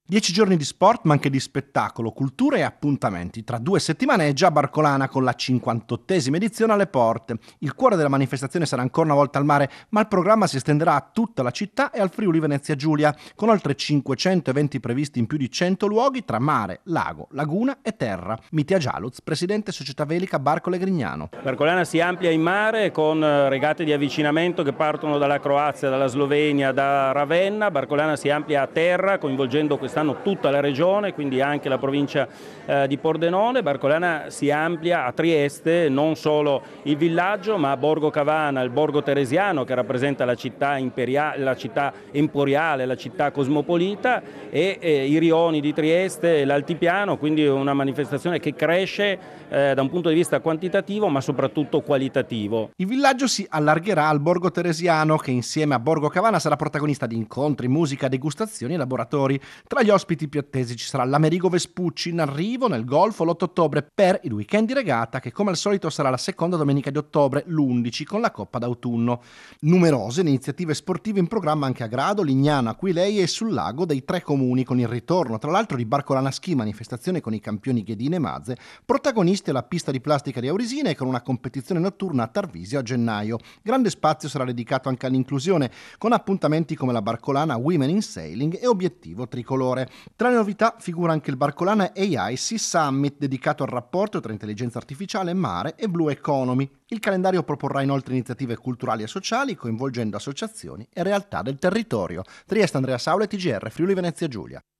10 giorni di sport, ma anche di spettacolo, cultura e appuntamenti. Tra 2 settimane è già Barcolana con la 58esima edizione alle porte. Il cuore della manifestazione sarà ancora una volta al mare, ma il programma si estenderà a tutta la città e al Friuli Venezia Giulia, con oltre 500 eventi previsti in più di 100 luoghi tra mare, lago, laguna e terra. Mitja Jaluz, presidente Società Velica Barcole Grignano. Barcolana si amplia in mare con regate di avvicinamento che partono dalla Croazia, dalla Slovenia, da Ravenna. Barcolana si amplia a terra, coinvolgendo quest'anno tutta la regione, quindi anche la provincia di Pordenone. Barcolana si amplia a Trieste, non solo il villaggio, ma a Borgo Cavana, il Borgo Teresiano, che rappresenta la città imperiale, la città emporiale, la città cosmopolita, e i rioni di Trieste e l'altipiano, quindi una manifestazione che cresce da un punto di vista quantitativo, ma soprattutto qualitativo. Il villaggio si allargherà al Borgo Teresiano, che insieme a Borgo Cavana sarà protagonista di incontri, musica, degustazioni e laboratori. Tra gli ospiti più attesi ci sarà l'Amerigo Vespucci in arrivo nel Golfo l'8 ottobre per il weekend di regata, che come al solito sarà la seconda domenica di ottobre, l'11, con la Coppa d'autunno. Numerose iniziative sportive in programma anche a Grado, Lignano, Aquileia e sul lago dei 3 comuni, con il ritorno tra l'altro di Barcolana Ski, manifestazione con i campioni Ghedine e Mazze, protagonisti alla pista di plastica di Aurisina e con una competizione notturna a Tarvisio a gennaio. Grande spazio sarà dedicato anche all'inclusione, con appuntamenti come la Barcolana Women in Sailing e Obiettivo Tricolore. Tra le novità figura anche il Barcolana AI Sea Summit, dedicato al rapporto tra intelligenza artificiale, mare e blue economy. Il calendario proporrà inoltre iniziative culturali e sociali, coinvolgendo associazioni e realtà del territorio. Trieste, Andrea Saula, TGR, Friuli Venezia Giulia.